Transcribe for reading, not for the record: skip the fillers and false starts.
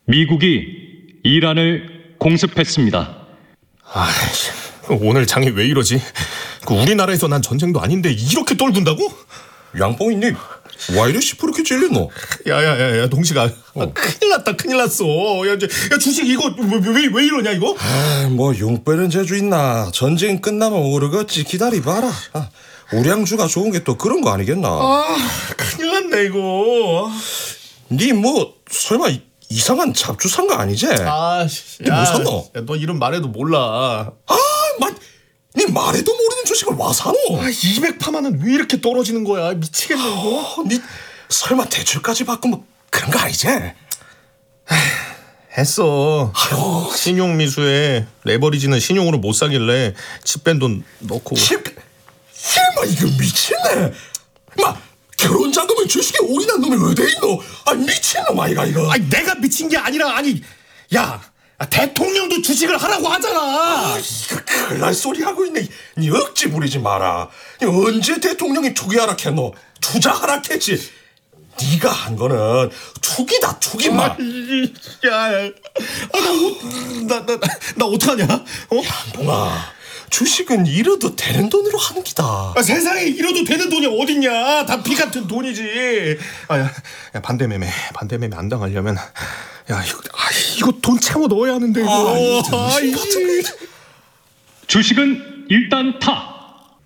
미국이 이란을 공습했습니다. 아이씨, 오늘 장이 왜 이러지? 우리나라에서 난 전쟁도 아닌데 이렇게 떨군다고? 양뽕이님 와 이래 시퍼렇게 찔리노? 야야야야 동식아, 큰일 났다, 큰일 났어. 야 주식 이거 왜 이러냐 이거? 뭐 용빼는 재주 있나? 전쟁 끝나면 오르겠지. 기다리봐라. 우량주가 좋은 게 또 그런 거 아니겠나? 큰일 났네 이거. 니 뭐 설마 이상한 잡주 산 거 아니지? 니 뭐 샀노? 야, 너 이름 말해도 몰라. 니 말해도 모르는 주식을 와 사노? 200파만은 왜 이렇게 떨어지는 거야? 미치겠네 이거. 니 설마 대출까지 받고 뭐 그런 거 아니지? 했어. 신용미수에 레버리지는 신용으로 못 사길래 집 뺀 돈 넣고. 마 이거 미친네. 마 결혼 자금을 주식에 올인한 놈이 어디 있노? 미친놈 아이가 이거. 내가 미친 게 아니라 야 대통령도 주식을 하라고 하잖아. 이거 큰일 날 소리 하고 있네. 니 억지 부리지 마라. 니 언제 대통령이 투기 하락했노? 투자 하락했지. 네가 한 거는 투기다 투기 마. 나 어떡하냐? 양봉아, 주식은 잃어도 되는 돈으로 하는 기다. 세상에 잃어도 되는 돈이 어딨냐? 다 피 같은 돈이지. 야 반대매매 안 당하려면 이거 돈 채워 넣어야 하는데 이거. 주식은 일단 타.